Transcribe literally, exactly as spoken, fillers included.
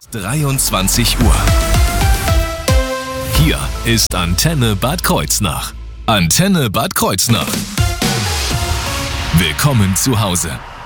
dreiundzwanzig Uhr. Hier ist Antenne Bad Kreuznach. Antenne Bad Kreuznach. Willkommen zu Hause.